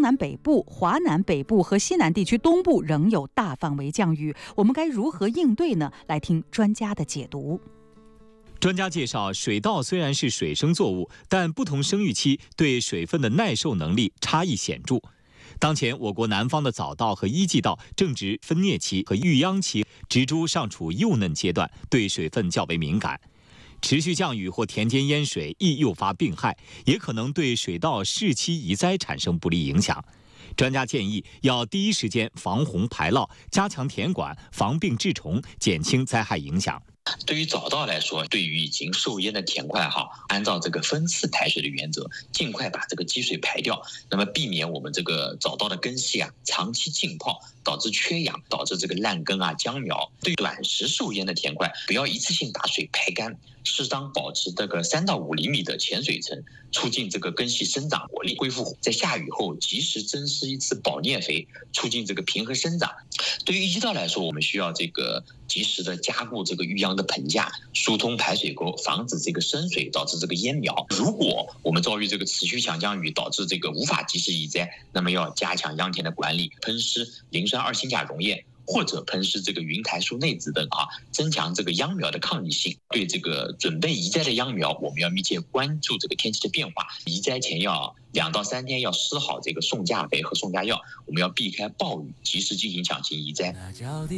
南北部、华南北部和西南地区东部仍有大范围降雨，我们该如何应对呢？来听专家的解读。 专家介绍，水稻虽然是水生作物，但不同生育期对水分的耐受能力差异显著。当前我国南方的早稻和一季稻正值分蘖期和育秧期，植株尚处幼嫩阶段，对水分较为敏感。持续降雨或田间淹水易诱发病害，也可能对水稻适期移栽产生不利影响。专家建议要第一时间防洪排涝，加强田管，防病治虫，减轻灾害影响。 对于早稻来说，对于已经受淹的田块按照这个分次排水的原则，尽快把这个积水排掉，那么避免我们这个早稻的根系长期浸泡，导致缺氧，导致这个烂根僵苗。对短时受淹的田块，不要一次性把水排干，适当保持这个3到5厘米的浅水层，促进这个根系生长活力恢复。在下雨后及时增施一次保啮肥，促进这个平衡生长。对于一季稻来说，我们需要这个及时的加固这个育秧的棚架，疏通排水沟，防止这个深水导致这个淹苗。如果我们遭遇这个持续强降雨，导致这个无法及时移栽，那么要加强秧田的管理，喷施磷酸2氢钾溶液，或者喷施这个云台树内酯等增强这个秧苗的抗逆性。对这个准备移栽的秧苗，我们要密切关注这个天气的变化，移栽前要2到3天要施好这个送架肥和送架药，我们要避开暴雨，及时进行抢情移栽。